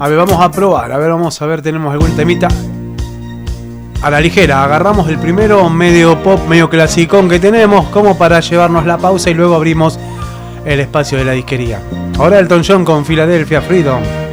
A ver, vamos a probar. A ver, vamos a ver, tenemos algún temita. A la ligera, agarramos el primero, medio pop, medio clasicón que tenemos, como para llevarnos la pausa y luego abrimos el espacio de la disquería. Ahora Elton John con Philadelphia Freedom.